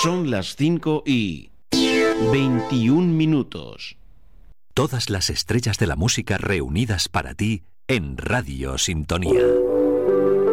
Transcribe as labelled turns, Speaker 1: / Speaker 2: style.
Speaker 1: Son las 5:21.
Speaker 2: Todas las estrellas de la música reunidas para ti en Radio Sintonía.